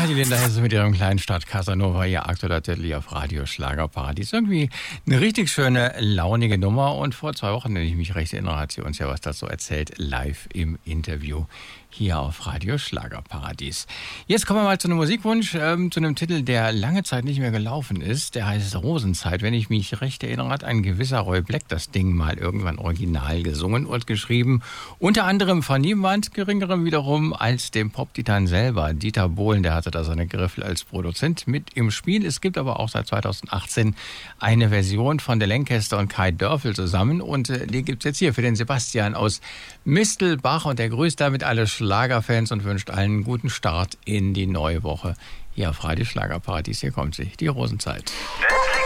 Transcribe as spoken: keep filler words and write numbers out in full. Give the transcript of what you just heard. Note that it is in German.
die Linda Hesse mit ihrem kleinen Stadt Casanova, ihr aktueller Titel auf Radio Schlagerparadies. Irgendwie eine richtig schöne, launige Nummer. Und vor zwei Wochen, wenn ich mich recht erinnere, hat sie uns ja was dazu erzählt, live im Interview hier auf Radio Schlagerparadies. Jetzt kommen wir mal zu einem Musikwunsch, ähm, zu einem Titel, der lange Zeit nicht mehr gelaufen ist. Der heißt Rosenzeit. Wenn ich mich recht erinnere, hat ein gewisser Roy Black das Ding mal irgendwann original gesungen und geschrieben. Unter anderem von niemand Geringerem wiederum als dem Pop-Titan selber. Dieter Bohlen, der hatte da seine Griffel als Produzent mit im Spiel. Es gibt aber auch seit zweitausendachtzehn eine Version von der Lancaster und Kai Dörfel zusammen. Und äh, die gibt's jetzt hier für den Sebastian aus Mistelbach. Und der grüßt damit alle Schlagerfans und wünscht allen einen guten Start in die neue Woche. Hier auf Radio Schlagerparadies, hier kommt sie, die Rosenzeit.